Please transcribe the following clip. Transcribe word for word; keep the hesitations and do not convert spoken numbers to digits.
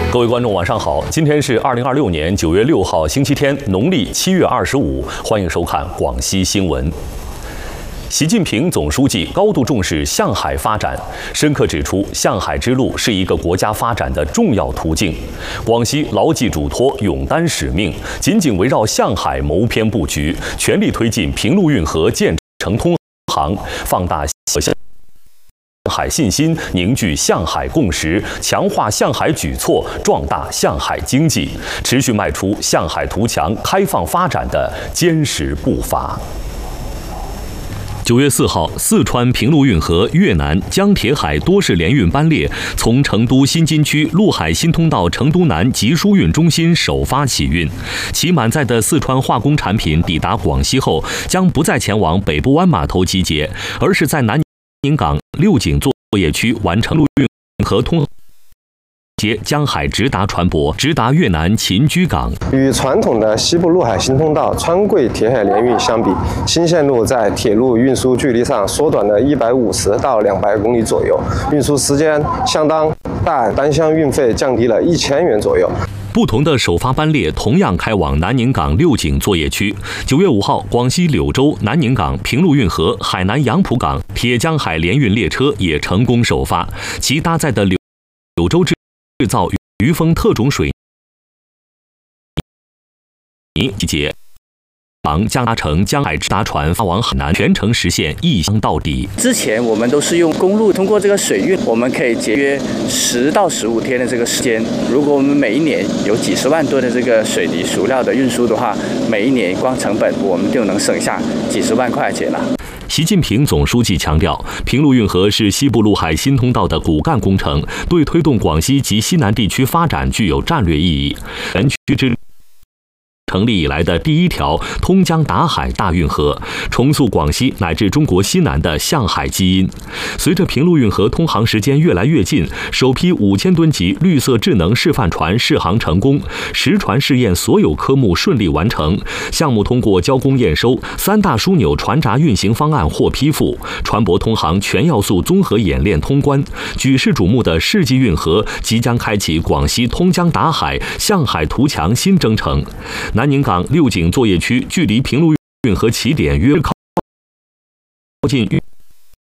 各位观众，晚上好！今天是二零二六年九月六号，星期天，农历七月二十五。欢迎收看广西新闻。习近平总书记高度重视向海发展，深刻指出向海之路是一个国家发展的重要途径。广西牢记嘱托，勇担使命，紧紧围绕向海谋篇布局，全力推进平陆运河建成通航，放大向海信心，凝聚向海共识，强化向海举措，壮大向海经济，持续迈出向海图强、开放发展的坚实步伐。九月四号，四川平陆运河越南江铁海多式联运班列从成都新津区陆海新通道成都南集疏运中心首发起运，其满载的四川化工产品抵达广西后，将不再前往北部湾码头集结，而是在南宁港六井作业区完成陆运河通接江海直达船舶，直达越南秦居港。 与传统的西部陆海新通道川贵铁海联运相比，新线路在铁路运输距离上缩短了一百五十到两百公里左右，运输时间相当，但单箱运费降低了一千元左右。 不同的首发班列同样开往南宁港六井作业区。九月五号，广西柳州、南宁港、平陆运河、海南杨浦港铁江海联运列车也成功首发，其搭载的柳柳州制造余丰特种水泥集结航将搭乘江海直达船发往海南，全程实现一箱到底。 之前我们都是用公路，通过这个水运，我们可以节约十到十五天的这个时间。如果我们每一年有几十万吨的这个水泥塑料的运输的话，每一年光成本我们就能省下几十万块钱了。 习近平总书记强调，平陆运河是西部陆海新通道的骨干工程，对推动广西及西南地区发展具有战略意义。全区之成立以来的第一条通江达海大运河，重塑广西乃至中国西南的向海基因。随着平陆运河通航时间越来越近，首批五千吨级绿色智能示范船试航成功，实船试验所有科目顺利完成，项目通过交工验收，三大枢纽船闸运行方案获批复，船舶通航全要素综合演练通关。举世瞩目的世纪运河即将开启广西通江达海、向海图强新征程。南宁港六井作业区距离平陆运河起点约靠近